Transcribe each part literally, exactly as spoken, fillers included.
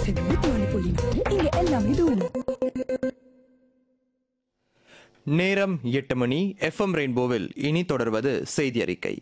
FM நூத்தி புள்ளி நாலு இங்க எல்லாமே தூளும். நேரம் எட்டு மணி. எஃப்எம் ரெயின்போவில் இனி தொடர்வது செய்தி அறிக்கை.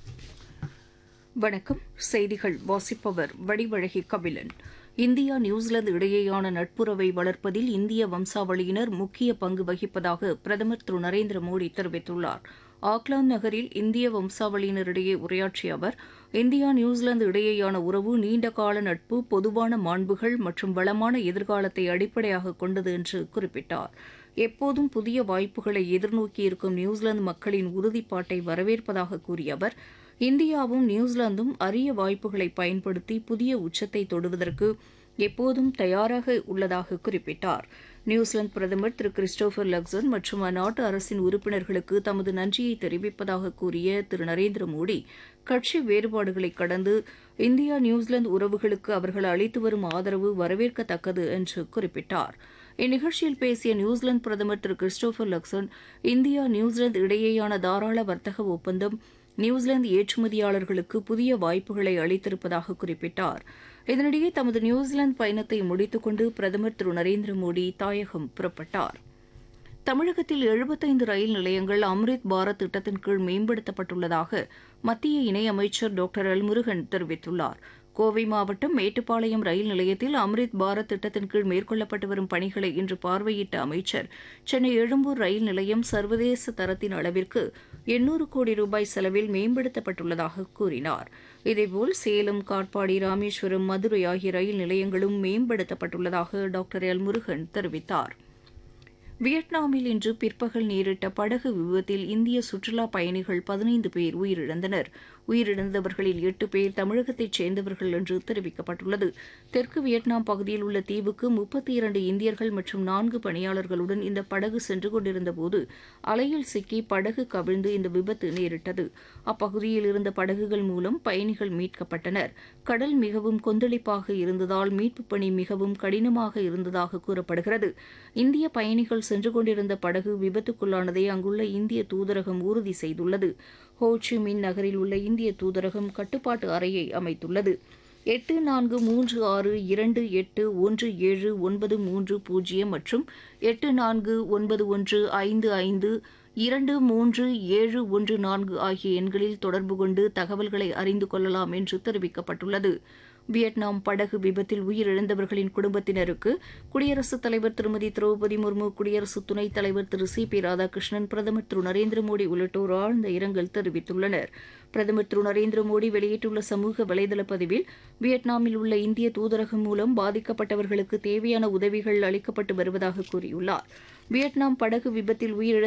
வணக்கம். செய்திகள் வாசிப்பவர் வடிவழகி கபிலன். இந்தியா நியூசிலாந்து இடையேயான நட்புறவை வளர்ப்பதில் இந்திய வம்சாவளியினர் முக்கிய பங்கு வகிப்பதாக பிரதமர் திரு நரேந்திர மோடி தெரிவித்துள்ளார். ஆக்லாந்து நகரில் இந்திய வம்சாவளியினரிடையே உரையாற்றிய அவர், இந்தியா நியூசிலாந்து இடையேயான உறவு நீண்டகால நட்பு, பொதுவான மாண்புகள் மற்றும் வளமான எதிர்காலத்தை அடிப்படையாக கொண்டது என்று குறிப்பிட்டார். எப்போதும் புதிய வாய்ப்புகளை எதிர்நோக்கியிருக்கும் நியூசிலாந்து மக்களின் உறுதிப்பாட்டை வரவேற்பதாக கூறிய அவர், இந்தியாவும் நியூசிலாந்தும் அரிய வாய்ப்புகளை பயன்படுத்தி புதிய உச்சத்தை தொடுவதற்கு எப்போதும் தயாராக உள்ளதாக குறிப்பிட்டார். நியூசிலாந்து பிரதமர் திரு கிறிஸ்டோபர் லக்சன் மற்றும் அந்நாட்டு அரசின் உறுப்பினர்களுக்கு தமது நன்றியை தெரிவிப்பதாக கூறிய திரு நரேந்திர மோடி, கட்சி வேறுபாடுகளை கடந்து இந்தியா நியூசிலாந்து உறவுகளுக்கு அவர்கள் அளித்து வரும் ஆதரவு வரவேற்கத்தக்கது என்று குறிப்பிட்டார். இந்நிகழ்ச்சியில் பேசிய நியூசிலாந்து பிரதமர் திரு கிறிஸ்டோபர் லக்சன், இந்தியா நியூசிலாந்து இடையேயான தாராள வர்த்தக ஒப்பந்தம் நியூசிலாந்து ஏற்றுமதியாளர்களுக்கு புதிய வாய்ப்புகளை அளித்திருப்பதாக குறிப்பிட்டார். இதனிடையே தமது நியூசிலாந்து பயணத்தை முடித்துக் கொண்டு பிரதமர் திரு நரேந்திர மோடி தாயகம் புறப்பட்டார். தமிழகத்தில் எழுபத்தைந்து ரயில் நிலையங்கள் அம்ரித் பாரத் திட்டத்தின் கீழ் மேம்படுத்தப்பட்டுள்ளதாக மத்திய இணையமைச்சர் டாக்டர் எல் முருகன் தெரிவித்துள்ளார். கோவை மாவட்டம் மேட்டுப்பாளையம் ரயில் நிலையத்தில் அம்ரித் பாரத் திட்டத்தின் கீழ் மேற்கொள்ளப்பட்டு வரும் பணிகளை இன்று பார்வையிட்ட அமைச்சர், சென்னை எழும்பூர் ரயில் நிலையம் சர்வதேச தரத்தின் அளவிற்கு எண்ணூறு கோடி ரூபாய் செலவில் மேம்படுத்தப்பட்டுள்ளதாக கூறினார். இதேபோல் சேலம், காட்பாடி, ராமேஸ்வரம், மதுரை ஆகிய ரயில் நிலையங்களும் மேம்படுத்தப்பட்டுள்ளதாக டாக்டர் எல் முருகன் தெரிவித்தார். வியட்நாமில் இன்று பிற்பகல் நேரிட்ட படகு விபத்தில் இந்திய சுற்றுலா பயணிகள் பதினைந்து பேர் உயிரிழந்தனர். உயிரிழந்தவர்களில் எட்டு பேர் தமிழகத்தைச் சேர்ந்தவர்கள் என்று தெரிவிக்கப்பட்டுள்ளது. தெற்கு வியட்நாம் பகுதியில் உள்ள தீவுக்கு முப்பத்தி இரண்டு இந்தியர்கள் மற்றும் நான்கு பணியாளர்களுடன் இந்த படகு சென்று கொண்டிருந்தபோது அலையில் சிக்கி படகு கவிழ்ந்து இந்த விபத்து நேரிட்டது. அப்பகுதியில் இருந்த படகுகள் மூலம் பயணிகள் மீட்கப்பட்டனர். கடல் மிகவும் கொந்தளிப்பாக இருந்ததால் மீட்புப் பணி மிகவும் கடினமாக இருந்ததாக கூறப்படுகிறது. இந்திய பயணிகள் சென்று கொண்டிருந்த படகு விபத்துக்குள்ளானதை அங்குள்ள இந்திய தூதரகம் உறுதி செய்துள்ளது. ஹோ சி மின் நகரில் உள்ள இந்திய தூதரகம் கட்டுப்பாட்டு அறையை அமைத்துள்ளது. எட்டு நான்கு மூன்று ஆறு இரண்டு எட்டு ஒன்று ஏழு ஒன்பது மூன்று பூஜ்ஜியம் மற்றும் எட்டு நான்கு ஒன்பது ஒன்று ஐந்து ஐந்து இரண்டு மூன்று ஏழு ஒன்று நான்கு ஆகிய எண்களில் தொடர்பு கொண்டு தகவல்களை அறிந்து கொள்ளலாம் என்று தெரிவிக்கப்பட்டுள்ளது. வியட்நாம் படகு விபத்தில் உயிரிழந்தவர்களின் குடும்பத்தினருக்கு குடியரசுத் தலைவர் திருமதி திரௌபதி முர்மு, குடியரசு துணைத் தலைவர் திரு சி பி ராதாகிருஷ்ணன், பிரதமர் திரு நரேந்திர மோடி உள்ளிட்டோர் ஆழ்ந்த இரங்கல் தெரிவித்துள்ளனர். பிரதமர் திரு நரேந்திர மோடி வெளியிட்டுள்ள சமூக வலைதள பதிவில், வியட்நாமில் உள்ள இந்திய தூதரகம் மூலம் பாதிக்கப்பட்டவர்களுக்கு தேவையான உதவிகள் அளிக்கப்பட்டு வருவதாக கூறியுள்ளார். வியட்நாம் படகு விபத்தில் உயிரிழந்த